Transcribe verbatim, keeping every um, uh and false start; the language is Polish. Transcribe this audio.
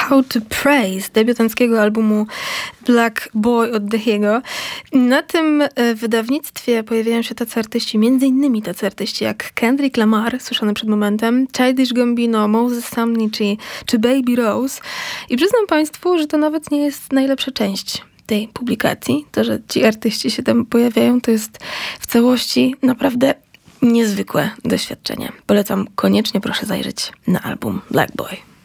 How to Pray z debiutanckiego albumu Black Boy od Dehiego. Na tym wydawnictwie pojawiają się tacy artyści, między innymi tacy artyści jak Kendrick Lamar, słyszany przed momentem, Childish Gambino, Moses Sumney czy, czy Baby Rose. I przyznam Państwu, że to nawet nie jest najlepsza część tej publikacji. To, że ci artyści się tam pojawiają, to jest w całości naprawdę niezwykłe doświadczenie. Polecam koniecznie, proszę zajrzeć na album Black Boy.